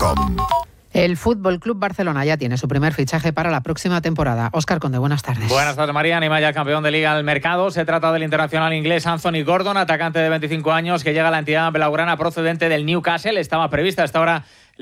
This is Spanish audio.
Bestualdo.com. El Fútbol Club Barcelona ya tiene su primer fichaje para la próxima temporada. Óscar Conde, buenas tardes. Buenas tardes, María. Anima ya campeón de Liga al mercado. Se trata del internacional inglés Anthony Gordon, atacante de 25 años que llega a la entidad blaugrana procedente del Newcastle. Estaba prevista hasta ahora